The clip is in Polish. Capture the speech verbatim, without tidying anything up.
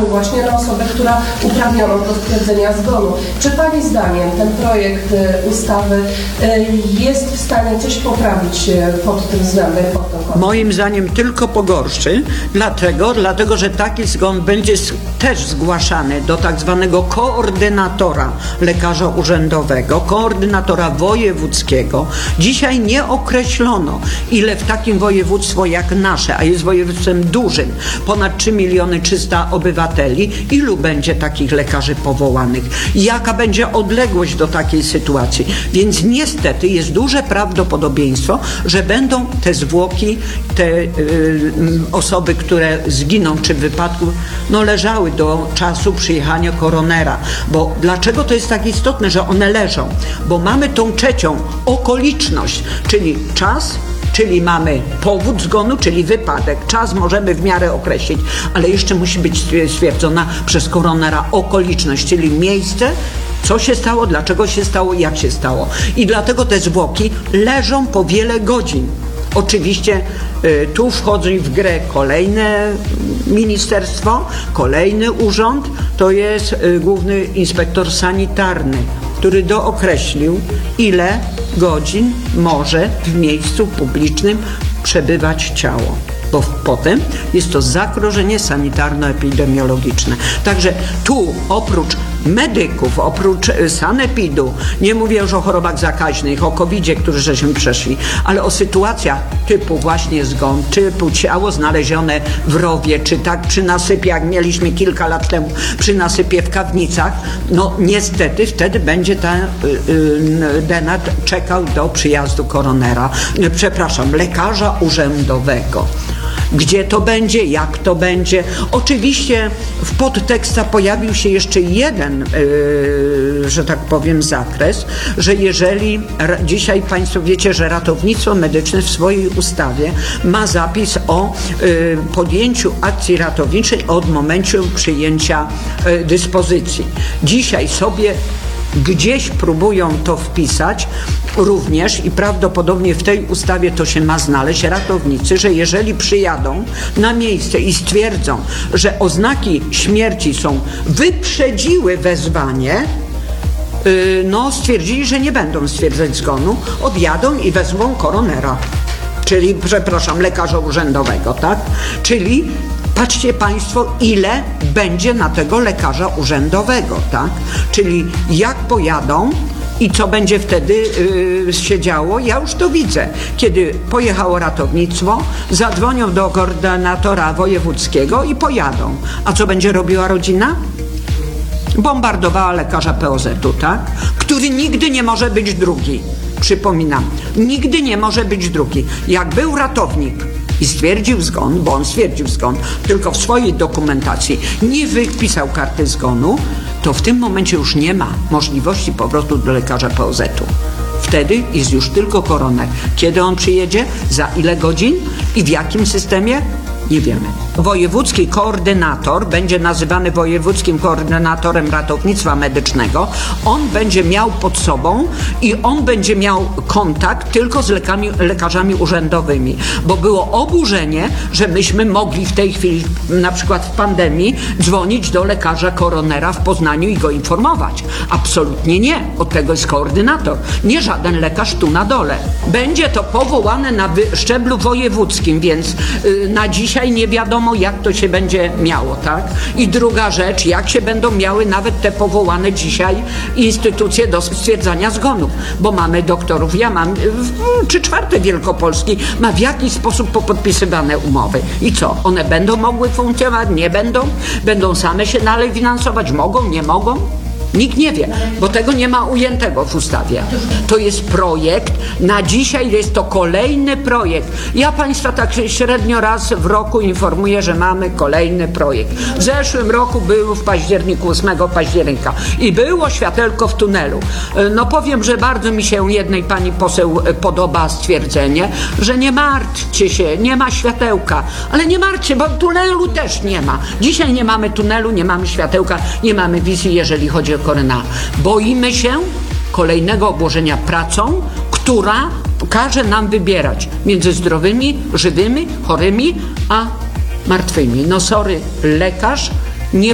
lekarzem właśnie na osobę, która uprawniono do stwierdzenia zgonu. Czy Pani zdaniem ten projekt ustawy jest w stanie coś poprawić pod tym względem? Pod tą kątem? Moim zdaniem tylko pogorszy, dlatego, dlatego że taki zgon będzie też zgłaszany do tak zwanego koordynatora lekarza urzędowego, koordynatora wojewódzkiego. Dzisiaj nie określono, ile w takim województwo jak nasze, a jest województwem dużym, ponad trzy miliony trzysta obywateli, ilu będzie takich lekarzy powołanych, jaka będzie odległość do takiej sytuacji. Więc niestety jest duże prawdopodobieństwo, że będą te zwłoki, te y, osoby, które zginą czy w wypadku, no leżały do czasu przyjechania koronera. Bo dlaczego to jest tak istotne, że one leżą? Bo mamy tą trzecią okoliczność, czyli czas, czyli mamy powód zgonu, czyli wypadek. Czas możemy w miarę określić, ale jeszcze musi być stwierdzona przez koronera okoliczność, czyli miejsce, co się stało, dlaczego się stało, jak się stało. I dlatego te zwłoki leżą po wiele godzin. Oczywiście y, tu wchodzi w grę kolejne ministerstwo, kolejny urząd, to jest y, główny inspektor sanitarny, który dookreślił, ile godzin może w miejscu publicznym przebywać ciało. Bo potem jest to zagrożenie sanitarno-epidemiologiczne. Także tu oprócz medyków, oprócz sanepidu, nie mówię już o chorobach zakaźnych, o kowidzie, którzy żeśmy przeszli, ale o sytuacjach typu właśnie zgon, typu ciało znalezione w rowie, czy tak przy nasypie, jak mieliśmy kilka lat temu przy nasypie w Kawnicach, no niestety wtedy będzie ten y, y, denat czekał do przyjazdu koronera, y, przepraszam, lekarza urzędowego. Gdzie to będzie, jak to będzie. Oczywiście w podtekstach pojawił się jeszcze jeden, yy, że tak powiem, zakres, że jeżeli dzisiaj Państwo wiecie, że ratownictwo medyczne w swojej ustawie ma zapis o yy, podjęciu akcji ratowniczej od momentu przyjęcia yy, dyspozycji. Dzisiaj sobie gdzieś próbują to wpisać również i prawdopodobnie w tej ustawie to się ma znaleźć, ratownicy, że jeżeli przyjadą na miejsce i stwierdzą, że oznaki śmierci są wyprzedziły wezwanie, yy, no stwierdzili, że nie będą stwierdzać zgonu, odjadą i wezmą koronera, czyli, przepraszam, lekarza urzędowego, tak? Czyli patrzcie Państwo, ile będzie na tego lekarza urzędowego, tak? Czyli jak pojadą i co będzie wtedy yy, się działo, ja już to widzę. Kiedy pojechało ratownictwo, zadzwonią do koordynatora wojewódzkiego i pojadą. A co będzie robiła rodzina? Bombardowała lekarza P O Z-u, tak? Który nigdy nie może być drugi. Przypominam, nigdy nie może być drugi. Jak był ratownik i stwierdził zgon, bo on stwierdził zgon, tylko w swojej dokumentacji nie wypisał karty zgonu, to w tym momencie już nie ma możliwości powrotu do lekarza P O Z-u. Wtedy jest już tylko koroner. Kiedy on przyjedzie, za ile godzin i w jakim systemie? Nie wiemy. Wojewódzki koordynator będzie nazywany wojewódzkim koordynatorem ratownictwa medycznego. On będzie miał pod sobą i on będzie miał kontakt tylko z lekami, lekarzami urzędowymi, bo było oburzenie, że myśmy mogli w tej chwili, na przykład w pandemii, dzwonić do lekarza koronera w Poznaniu i go informować. Absolutnie nie. Od tego jest koordynator. Nie żaden lekarz tu na dole. Będzie to powołane na szczeblu wojewódzkim, więc yy, na dzisiaj nie wiadomo, jak to się będzie miało, tak? I druga rzecz, jak się będą miały nawet te powołane dzisiaj instytucje do stwierdzania zgonów, bo mamy doktorów, ja mam, trzy czwarte Wielkopolski ma w jakiś sposób popodpisywane umowy. I co? One będą mogły funkcjonować, nie będą? Będą same się dalej finansować? Mogą, nie mogą? Nikt nie wie, bo tego nie ma ujętego w ustawie. To jest projekt, na dzisiaj jest to kolejny projekt. Ja Państwa tak średnio raz w roku informuję, że mamy kolejny projekt. W zeszłym roku był w październiku, ósmego października i było światełko w tunelu. No powiem, że bardzo mi się jednej pani poseł podoba stwierdzenie, że nie martwcie się, nie ma światełka, ale nie martwcie, bo tunelu też nie ma. Dzisiaj nie mamy tunelu, nie mamy światełka, nie mamy wizji, jeżeli chodzi o koronera. Boimy się kolejnego obłożenia pracą, która każe nam wybierać między zdrowymi, żywymi, chorymi, a martwymi. No sorry, lekarz